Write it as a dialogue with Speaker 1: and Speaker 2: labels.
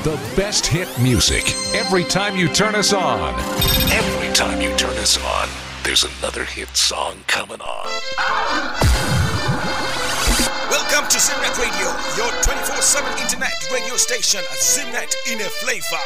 Speaker 1: The best hit music every time you turn us on. Every time you turn us on, there's another hit song coming on.
Speaker 2: Welcome to Zimnet Radio, your 24/7 internet radio station. Zimnet in a flavor.